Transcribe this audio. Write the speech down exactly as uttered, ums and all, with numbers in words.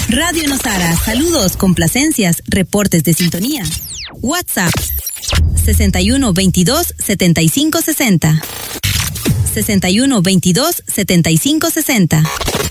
Radio Nosara, saludos, complacencias, reportes de sintonía. WhatsApp sesenta y uno veintidós setenta y cinco sesenta. sesenta y uno veintidós setenta y cinco sesenta.